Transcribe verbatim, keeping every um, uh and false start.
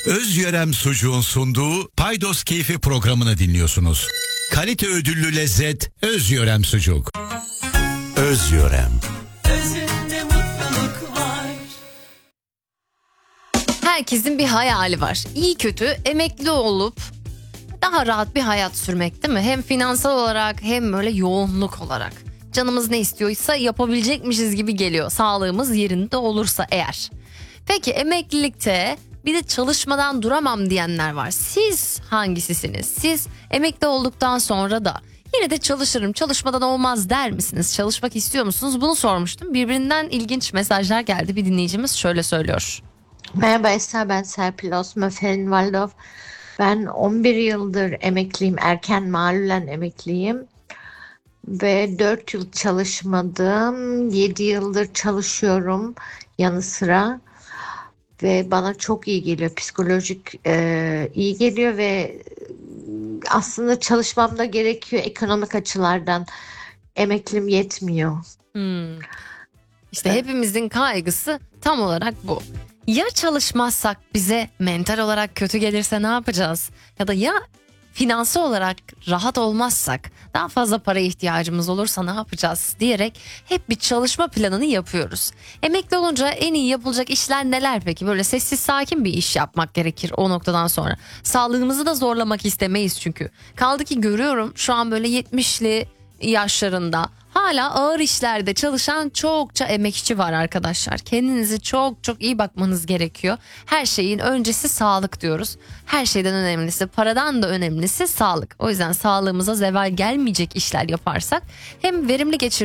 Özyörem Sucuğun sunduğu Paydos Keyfi programını dinliyorsunuz. Kalite ödüllü lezzet Özyörem Sucuk. Özyörem. Özünde mutluluk var. Herkesin bir hayali var. İyi kötü emekli olup daha rahat bir hayat sürmek, değil mi? Hem finansal olarak hem böyle yoğunluk olarak. Canımız ne istiyorsa yapabilecekmişiz gibi geliyor. Sağlığımız yerinde olursa eğer. Peki emeklilikte bir de çalışmadan duramam diyenler var. Siz hangisisiniz? Siz emekli olduktan sonra da yine de çalışırım, çalışmadan olmaz der misiniz? Çalışmak istiyor musunuz? Bunu sormuştum. Birbirinden ilginç mesajlar geldi. Bir dinleyicimiz şöyle söylüyor. Merhaba Esra, ben Serpil Osman Ferinvaldov. Ben on bir yıldır emekliyim, erken malulen emekliyim. Ve dört yıl çalışmadım, yedi yıldır çalışıyorum yanı sıra. Ve bana çok iyi geliyor, psikolojik e, iyi geliyor ve aslında çalışmam da gerekiyor ekonomik açılardan. Emeklim yetmiyor. Hmm. İşte hepimizin kaygısı tam olarak bu. Ya çalışmazsak bize mental olarak kötü gelirse ne yapacağız? Ya da ya finansal olarak rahat olmazsak, daha fazla para ihtiyacımız olursa ne yapacağız diyerek hep bir çalışma planını yapıyoruz. Emekli olunca en iyi yapılacak işler neler peki? Böyle sessiz sakin bir iş yapmak gerekir o noktadan sonra. Sağlığımızı da zorlamak istemeyiz çünkü. Kaldı ki görüyorum şu an böyle yetmişli yaşlarında hala ağır işlerde çalışan çokça emekçi var arkadaşlar. Kendinizi çok çok iyi bakmanız gerekiyor. Her şeyin öncesi sağlık diyoruz. Her şeyden önemlisi, paradan da önemlisi sağlık. O yüzden sağlığımıza zeval gelmeyecek işler yaparsak hem verimli geçir